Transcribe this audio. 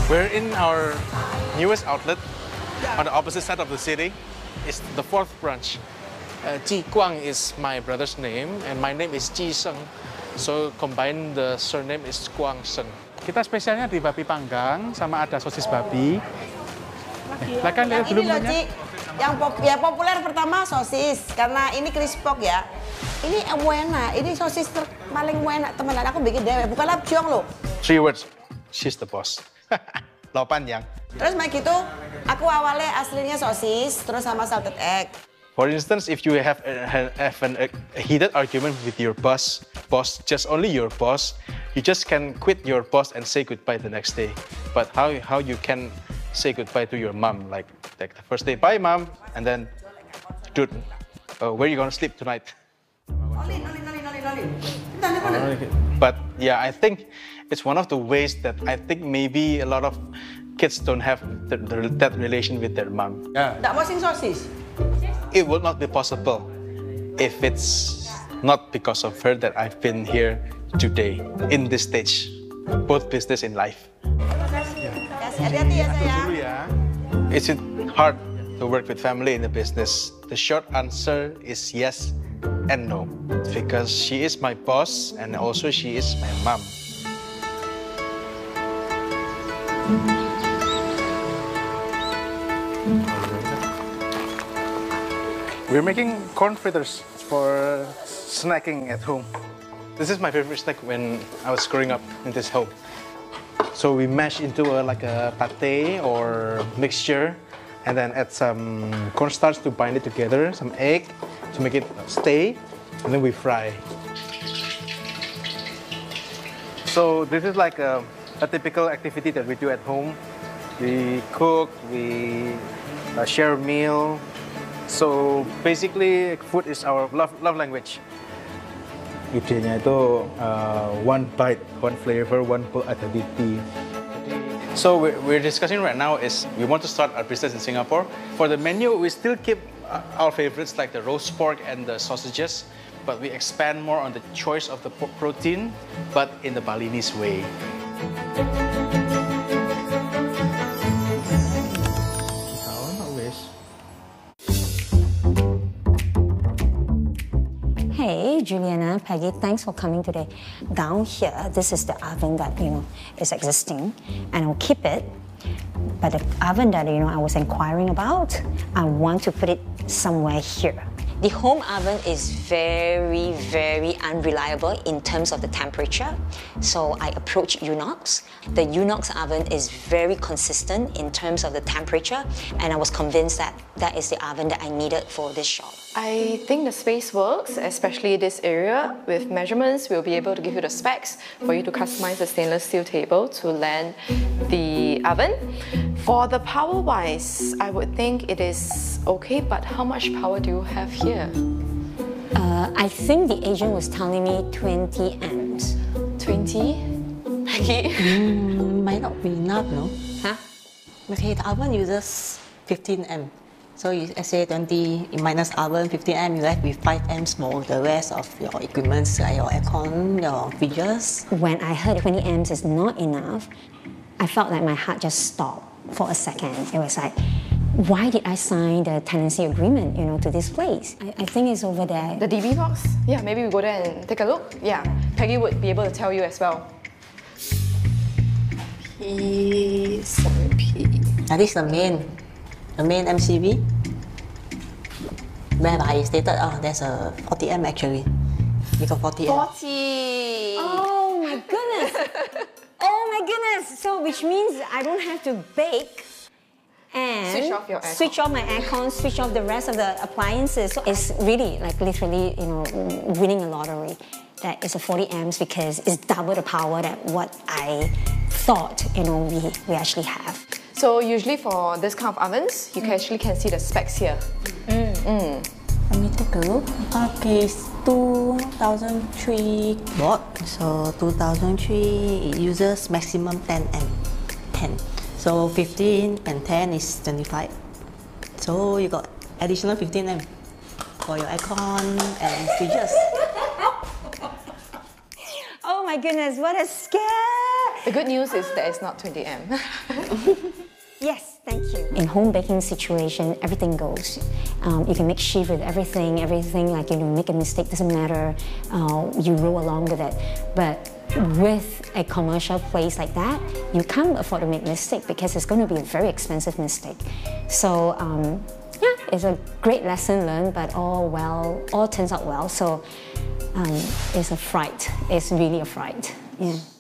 We're in our newest outlet on the opposite side of the city. It's the 4th branch. Ji Guang is my brother's name and my name is Ji Sheng. So combined the surname is Guang Sheng. Kita spesialnya di babi panggang sama ada sosis babi. Silakan lihat dulu menunya. Yang populer pertama sosis karena ini crispok ya. Ini enak, ini sosis paling enak teman-teman aku bikin deh. Bukan lapjong loh. 3 words. She's the boss. Lau panjang. Terus kayak gitu, aku awalnya aslinya sosis, terus sama salted egg. For instance, if you have a heated argument with your boss, just only your boss, you just can quit your boss and say goodbye the next day. But how you can say goodbye to your mom, like the first day, bye mom, and then, dude, where are you gonna sleep tonight? But yeah, I think it's one of the ways that I think maybe a lot of kids don't have that relation with their mom. Nggak posting sosis? It would not be possible if it's not because of her that I've been here today in this stage, both business and life. Hati-hati ya sayang. Is it hard to work with family in the business? The short answer is yes and no, because she is my boss and also she is my mom. We're making corn fritters for snacking at home. This is my favorite snack when I was growing up in this home. So we mash into like a pate or mixture and then add some cornstarch to bind it together, some egg to make it stay, and then we fry. So this is like a typical activity that we do at home. We cook, we share a meal. So basically, food is our love language. Idenya itu one bite, one flavor, one identity. So we're discussing right now is we want to start our business in Singapore. For the menu, we still keep our favorites like the roast pork and the sausages, but we expand more on the choice of the protein, but in the Balinese way. Hey, Juliana, Peggy, thanks for coming today. Down here, this is the oven that, is existing, and I'll keep it. But the oven that, I was inquiring about, I want to put it somewhere here. The home oven is very, very unreliable in terms of the temperature. So I approached Unox. The Unox oven is very consistent in terms of the temperature, and I was convinced that that is the oven that I needed for this shop. I think the space works, especially this area. With measurements, we'll be able to give you the specs for you to customize the stainless steel table to land the oven. For the power-wise, I would think it is okay, but how much power do you have here? I think the agent was telling me 20 amps. 20? Peggy? Might not be enough, no? Huh? Okay, the oven uses 15 amp. So you say 20 minus oven, 15 amp, you left with 5 amps more. The rest of your equipment, like your aircon, your fridges. When I heard 20 amps is not enough, I felt like my heart just stopped for a second. It was like, why did I sign the tenancy agreement, to this place? I think it's over there. The DB box? Yeah, maybe we go there and take a look. Yeah, Peggy would be able to tell you as well. P7P. This is the main MCB. Whereby stated, there's a 40 amp actually. We got 40 amp. 40! Oh my goodness! Oh my goodness! So which means I don't have to bake and switch off your aircon. Switch off my aircon, switch off the rest of the appliances. So it's really literally, winning a lottery. That is a 40 amps because it's double the power that what I thought, we actually have. So usually for this kind of ovens, you actually can see the specs here. Let me take a look. Okay, it's 2003 watt. So 2003, it uses maximum 10 amp. 10. So 15 and 10 is 25. So you got additional 15 amp for your aircon and fridges. Oh my goodness, what a scare! The good news is that it's not 20M. Yes, thank you. In home baking situation, everything goes. You can make shift with everything like, you know, make a mistake, doesn't matter. You roll along with it. But with a commercial place like that, you can't afford to make mistake because it's going to be a very expensive mistake. So yeah, it's a great lesson learned, but all turns out well. So it's a fright. It's really a fright. Yeah.